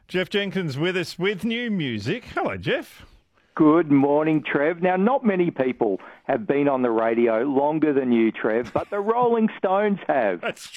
Jeff Jenkins with us with new music. Hello, Jeff. Good morning, Trev. Now, not many people have been on the radio longer than you, Trev, but the Rolling Stones have. That's